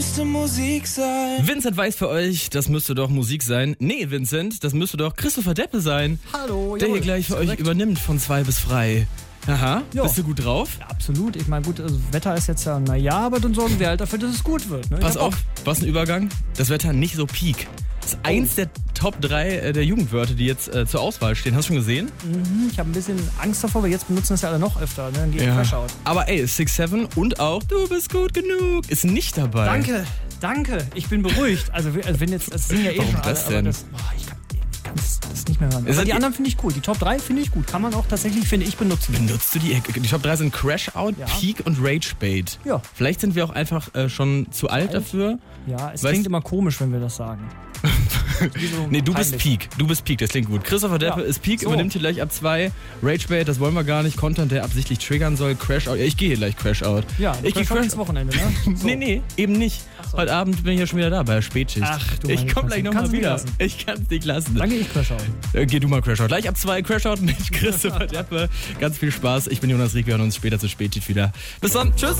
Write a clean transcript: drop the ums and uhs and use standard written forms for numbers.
müsste Musik sein. Vincent weiß für euch, das müsste doch Musik sein. Nee, Vincent, das müsste doch Christopher Deppe sein. Hallo, der hier gleich für euch übernimmt von 2 bis frei. Aha, jo. Bist du gut drauf? Ja, absolut. Ich meine, gut, also Wetter ist jetzt ja, naja, aber dann sorgen wir halt dafür, dass es gut wird. Ne? Pass auf, was ein Übergang. Das Wetter nicht so peak. Das ist eins der Top 3 der Jugendwörter, die jetzt zur Auswahl stehen. Hast du schon gesehen? Ich habe ein bisschen Angst davor, weil jetzt benutzen das ja alle noch öfter. Ne? Dann geht Crash out. Aber ey, 6-7 und auch Du bist gut genug ist nicht dabei. Danke. Ich bin beruhigt. Also wenn jetzt, das sind ja Warum schon alle, das denn? aber das, ich kann das nicht mehr hören. Aber die anderen finde ich cool. Die Top 3 finde ich gut. Kann man auch tatsächlich, finde ich, benutzen. Benutzt du die? Die Top 3 sind Crash Out, Peak und Rage Bait. Ja. Vielleicht sind wir auch einfach schon zu alt dafür. Ja, es klingt immer komisch, wenn wir das sagen. Nee, du bist Peak. Du bist Peak, das klingt gut. Christopher Deppe ist Peak, übernimmt hier gleich ab 2. Rage Bait, das wollen wir gar nicht. Content, der absichtlich triggern soll. Crash Out. Ja, ich gehe hier gleich Crash Out. Ja, ich gehe Crash Wochenende, ne? So. Nee, eben nicht. So. Heute Abend bin ich ja schon wieder da bei der Spätschicht. Ach, du ich komm gleich nochmal wieder. Lassen. Ich kann's nicht lassen. Dann gehe ich Crash Out. Geh du mal Crash Out. Gleich ab 2 Crash Out mit Christopher Deppe. Ganz viel Spaß. Ich bin Jonas Rieck. Wir hören uns später zur Spätschicht wieder. Bis dann. Tschüss.